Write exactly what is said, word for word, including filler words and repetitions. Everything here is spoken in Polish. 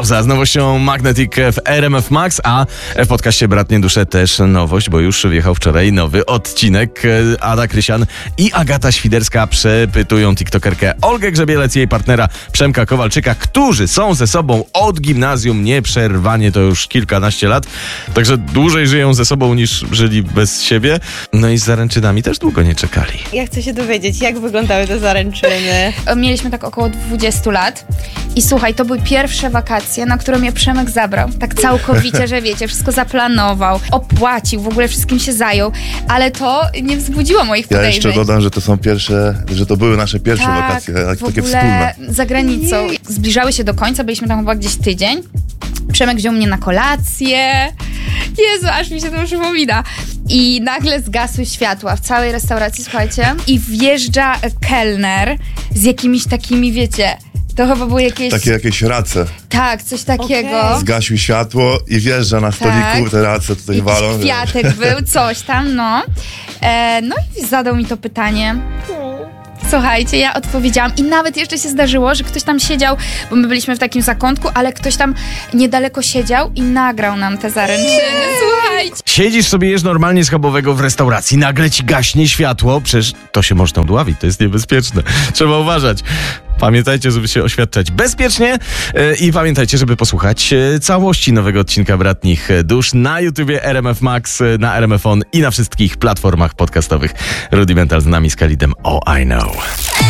pauza z nowością Magnetic w R M F Max, a w podcaście Bratnie Dusze też nowość, bo już wjechał wczoraj nowy odcinek. Ada Krysian i Agata Świderska przepytują tiktokerkę Olgę Grzebielec i jej partnera Przemka Kowalczyka, którzy są ze sobą od gimnazjum nieprzerwanie, to już kilkanaście lat, także dłużej żyją ze sobą niż żyli bez siebie. No i z zaręczynami też długo nie czekali. Ja chcę się dowiedzieć, jak wyglądały te zaręczyny. Mieliśmy tak około dwudziestu lat i słuchaj, to były pierwsze wakacje, na które mnie Przemek zabrał. Tak całkowicie, że wiecie, wszystko zaplanował, opłacił, w ogóle wszystkim się zajął, ale to nie wzbudziło moich Ja podejrzeń. jeszcze dodam, że to są pierwsze, że to były nasze pierwsze tak, wakacje, tak, w takie ogóle wspólne. za granicą. Zbliżały się do końca, byliśmy tam chyba gdzieś tydzień. Przemek wziął mnie na kolację. Jezu, aż mi się to przypomina. I nagle zgasły światła w całej restauracji, słuchajcie. I wjeżdża kelner z jakimiś takimi, wiecie, to chyba były jakieś... Takie jakieś race. Tak, coś takiego. Okej. Zgasił światło i wjeżdża na stoliku, Tak. te race tutaj Jakiś walą. kwiatek był, coś tam, no. E, no i zadał mi to pytanie. Słuchajcie, ja odpowiedziałam i nawet jeszcze się zdarzyło, że ktoś tam siedział, bo my byliśmy w takim zakątku, ale ktoś tam niedaleko siedział i nagrał nam te zaręczyny. Słuchajcie. Siedzisz sobie, jesz normalnie schabowego w restauracji, nagle ci gaśnie światło, przecież to się można udławić, to jest niebezpieczne. Trzeba uważać. Pamiętajcie, żeby się oświadczać bezpiecznie yy, i pamiętajcie, żeby posłuchać yy, całości nowego odcinka Bratnich Dusz na YouTubie R M F Max, yy, na R M F On i na wszystkich platformach podcastowych. Rudimental z nami, z Khalidem Oh I Know.